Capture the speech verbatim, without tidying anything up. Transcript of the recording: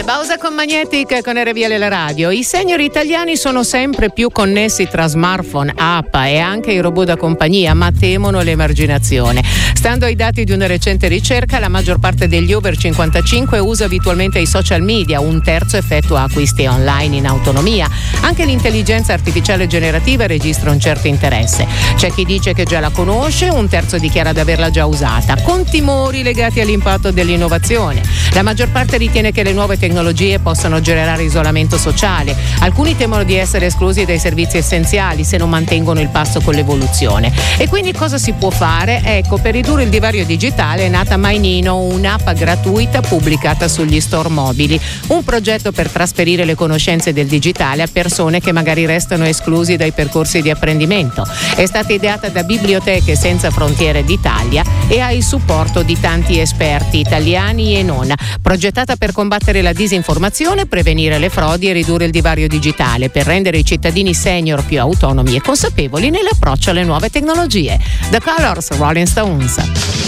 Bausa con Magnetic con R V L la radio. I senior italiani sono sempre più connessi tra smartphone, app e anche i robot da compagnia, ma temono l'emarginazione. Stando ai dati di una recente ricerca, la maggior parte degli over cinquantacinque usa abitualmente i social media, un terzo effettua acquisti online in autonomia. Anche l'intelligenza artificiale generativa registra un certo interesse. C'è chi dice che già la conosce, un terzo dichiara di averla già usata, con timori legati all'impatto dell'innovazione. La maggior parte ritiene che le nuove tecnologie possano generare isolamento sociale. Alcuni temono di essere esclusi dai servizi essenziali se non mantengono il passo con l'evoluzione. E quindi cosa si può fare? Ecco, per ridurre il divario digitale è nata Mainino, un'app gratuita pubblicata sugli store mobili, un progetto per trasferire le conoscenze del digitale a persone che magari restano esclusi dai percorsi di apprendimento. È stata ideata da Biblioteche Senza Frontiere d'Italia e ha il supporto di tanti esperti italiani e non. Progettata per combattere la disinformazione, prevenire le frodi e ridurre il divario digitale, per rendere i cittadini senior più autonomi e consapevoli nell'approccio alle nuove tecnologie. The Colors, Rolling Stones.